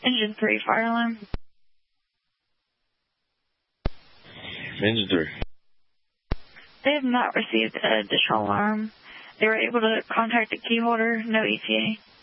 Engine 3, fire alarm. Engine 3. They have not received an additional alarm. They were able to contact the key holder, no ETA.